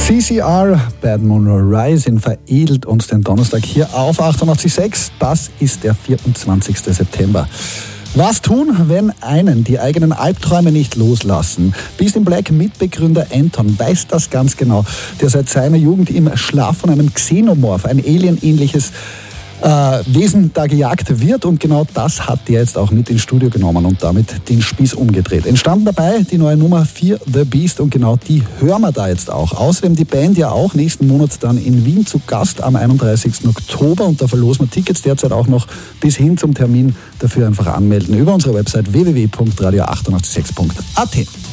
CCR, Bad Moon Rising, veredelt uns den Donnerstag hier auf 88.6. Das ist der 24. September. Was tun, wenn einen die eigenen Albträume nicht loslassen? Beast in Black Mitbegründer Anton weiß das ganz genau, der seit seiner Jugend im Schlaf von einem Xenomorph, ein alienähnliches Wesen da gejagt wird, und genau das hat er jetzt auch mit ins Studio genommen und damit den Spieß umgedreht. Entstanden dabei die neue Nummer Fear the Beast, und genau die hören wir da jetzt auch. Außerdem die Band ja auch nächsten Monat dann in Wien zu Gast am 31. Oktober, und da verlosen wir Tickets derzeit auch noch bis hin zum Termin. Dafür einfach anmelden über unsere Website www.radio886.at.